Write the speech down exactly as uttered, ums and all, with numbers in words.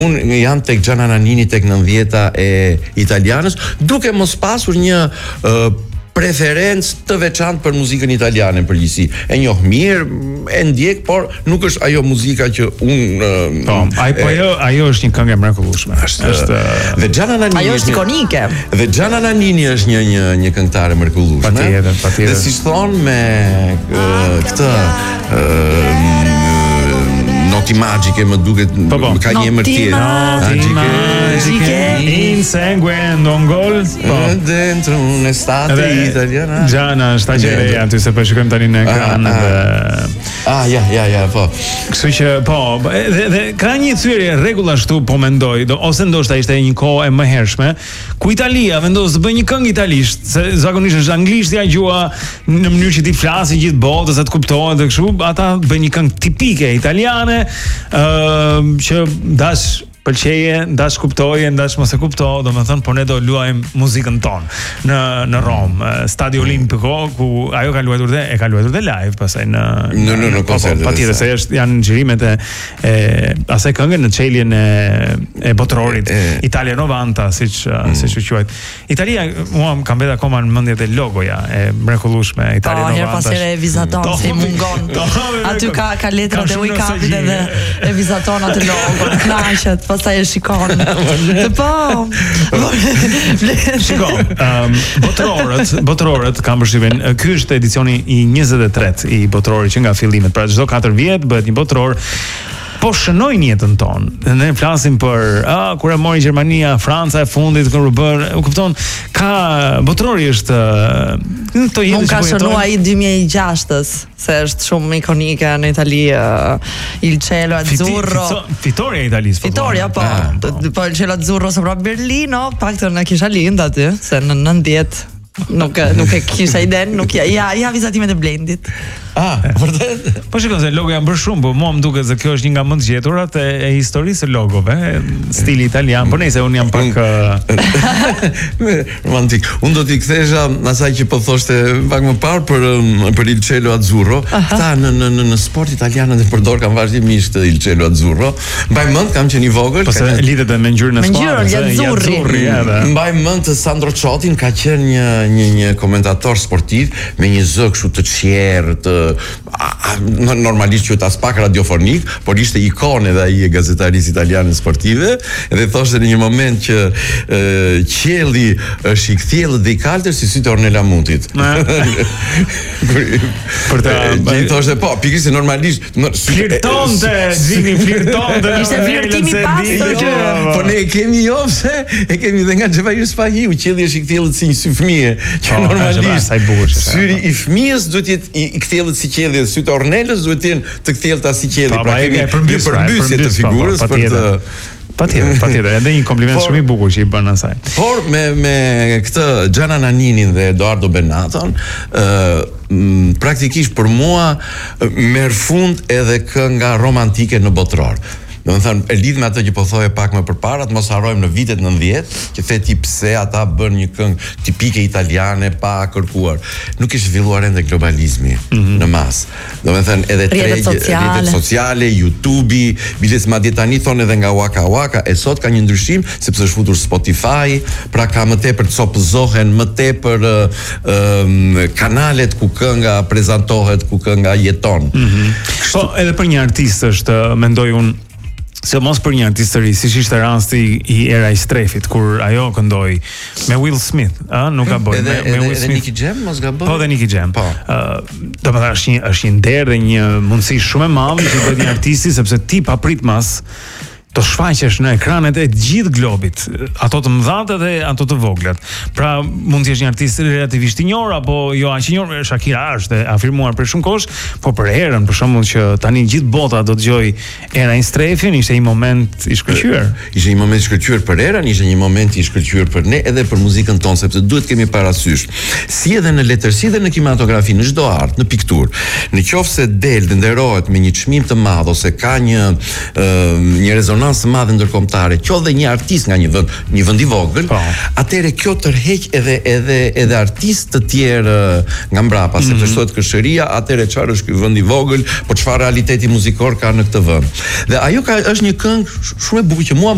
Unë jam tek Gianna Nannini tek nëntëdhjeta e italianës, duke mos pasur një uh, preferencë të veçantë për muzikën italiane përgjithësi. E njoh mirë, e ndjek, por nuk është ajo muzika që unë uh, po, ai po ajo ajo është një këngë e mrekullueshme. Është është dhe Gianna Nannini ajo është ikonike. Dhe Gianna Nannini është një një një këngëtare e mrekullueshme. Patjetër, patjetër. Dhe siç thon me uh, këtë uh, Noti magiche, më duket po, po. ka një emër tjetër. Noti magiche in sangue non gol. Po dentro un'estate italiana. Gianna është agjereja aty se po shikojmë tani në ekran dhe Ah, ja, ja, ja, po. Kështu që po, dhe, dhe ka një thyrje rregull ashtu po mendoj, do, ose ndoshta ishte një kohë e mëhershme ku Italia vendos të bëjë një këngë italisht, se zakonisht është anglishtja gjua në mënyrë që ti flasi gjithë botës, se të kuptohet dhe kështu, ata bëjnë një këngë tipike italiane, ë uh, që dash pëlqeje, ndash kuptoje, ndash mos e kupto, domethënë po ne do luajmë muzikën tonë në në Rom, Stadio Olimpico, ku ajo ka luajtur dhe e ka luajtur dhe live pastaj në në në, në koncerte. Patjetër se është janë xhirimet e, e asaj këngë në çeljen e e botrorit e, e, Italia novanta, siç mm. siç u quajt. Italia mua më ka mbet akoma në mendje te logoja e mrekullueshme Italia novanta. Po, her pas here e vizaton se i mungon. Aty ka ka letrat e ujkapit edhe e vizaton atë logo, knaqet. Pastaj e shikon. Po. Shikon. Um, botrorët, botrorët kanë përshtypjen. Ky është edicioni i njëzet e tretë i botrorit që nga fillimet. Pra çdo katër vjet bëhet një botror. Po shënojnë jetën tonë. Ne flasim për ah kur e mori Gjermania, Franca e fundit kur u bën, u kupton, ka botrori është këto jetë. Unë ka shënuar i dy mijë e gjashtës, se është shumë ikonike në Itali, uh, Il Cielo Azzurro. Fitoria e Italisë. Fitoria, po. Po Il Cielo Azzurro sopra Berlino, paktën e kisha lind aty, se në nëntëdhjetë nuk nuk e kisha iden, nuk ja ja, ja vizatimet e Blendit. Ah, vërtet? Po shikoj se logo janë bërë shumë, po mua më duket se kjo është një nga më të gjeturat e, e historisë së logove, stili italian. Po nejse unë jam pak romantik. Unë do t'i kthesha asaj që po thoshte pak më parë për për Il Cielo Azzurro. Ata në në në, në sport italianët e përdor kanë vazhdimisht Il Cielo Azzurro. Mbaj mend kam qenë i vogël, po se lidhet me ngjyrën e skuadrës, azzurri. Mbaj mend Sandro Ciotin ka qenë një një një komentator sportiv me një zë kështu të qerrë, të a, a, normalisht që tas pak radiofonik, por ishte ikon edhe ai e gazetarisë italiane sportive, dhe thoshte në një moment që e, qielli është i kthjellët dhe i kaltër si sytë Ornella Mutit. Për të ai thoshte po, pikërisht normalisht flirtonte, Xhini flirtonte. Ishte flirtimi i pastër. Po ne e kemi jo pse, e kemi dhe nga Xhevair Spahiu, qielli është i kthjellët si një sy fëmie, që normalisht syri i fëmijës duhet të jetë i kthjellët si qielli dhe sytë Ornelës duhet të jenë të kthjellta si qielli, pra kemi një përmbysje të figurës për të Patjetër, patjetër, edhe një kompliment shumë i bukur që i bën asaj. Por me me këtë Gianna Nanninin dhe Edoardo Benaton, ë praktikisht për mua merr fund edhe kënga romantike në botror. Do të thënë, e lidh me atë që po thoje pak më përpara, të mos harrojmë në vitet nëntëdhjetë, që the ti pse ata bën një këngë tipike italiane pa kërkuar. Nuk është zhvilluar ende globalizmi mm -hmm. në mas. Do të thënë, edhe rrjetet sociale, rrjetet sociale, YouTube-i, biles madje tani thonë edhe nga Waka Waka, e sot ka një ndryshim sepse është futur Spotify, pra ka më tepër të copëzohen, më tepër uh, um, kanalet ku kënga prezantohet, ku kënga jeton. Mm -hmm. Po edhe për një artist është, mendoj unë, se mos për një artist të ri, siç ishte rasti i era i strefit, kur ajo këndoi me Will Smith, a nuk ka bërë me, me Will Smith. Edhe Nicky Jam mos gabon. Po, dhe Nicky Jam. Po. Uh, do të thashë është një është një nder dhe një mundësi shumë e madhe që bëhet një artisti, sepse ti pa pritmas të shfaqesh në ekranet e gjithë globit, ato të mëdha dhe ato të voglat. Pra, mund të jesh një artist relativisht i njohur apo jo aq i njohur. Shakira është afirmuar për shumë kohë, po për herën, për shembull, që tani gjithë bota do dëgjoj era i strefin, ishte një moment i shkëlqyer. Ishte një moment i shkëlqyer për erën, ishte një moment i shkëlqyer për ne edhe për muzikën tonë, sepse duhet kemi parasysh. Si edhe në letërsi dhe në kinematografi, në çdo art, në pikturë, në qoftë se del dhe nderohet me një çmim të madh ose ka një uh, një rezonancë të madhe ndërkombëtare, kjo dhe një artist nga një vend, një vend i vogël, atëherë kjo tërheq edhe edhe edhe artistë të tjerë nga mbrapa, mm -hmm. sepse thotë këshëria, atëherë çfarë është ky vend i vogël, por çfarë realiteti muzikor ka në këtë vend. Dhe ajo ka është një këngë shumë e bukur që mua